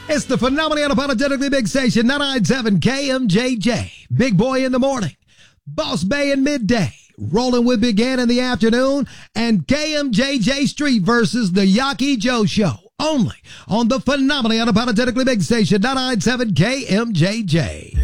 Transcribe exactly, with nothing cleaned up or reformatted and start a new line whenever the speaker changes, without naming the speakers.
It's the phenomenally unapologetically big station, ninety-nine point seven K M J J. Big Boy in the morning, Boss Bay in midday, Rolling with Big Ant in the afternoon, and K M J J Street versus the Yaki Joe Show. Only on the phenomenally unapologetically big station, ninety-nine point seven K M J J.